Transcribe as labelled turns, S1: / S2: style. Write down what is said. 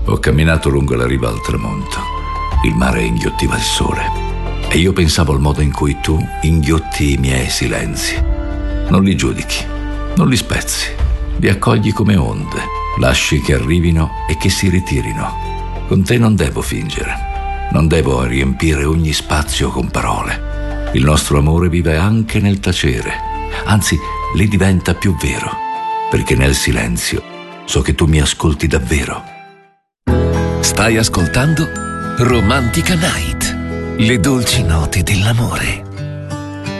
S1: Ho camminato lungo la riva al tramonto. Il mare inghiottiva il sole. E io pensavo al modo in cui tu inghiotti i miei silenzi. Non li giudichi, non li spezzi. Li accogli come onde. Lasci che arrivino e che si ritirino. Con te non devo fingere. Non devo riempire ogni spazio con parole. Il nostro amore vive anche nel tacere. Anzi, li diventa più vero. Perché nel silenzio so che tu mi ascolti davvero.
S2: Stai ascoltando Romantica Night, le dolci note dell'amore.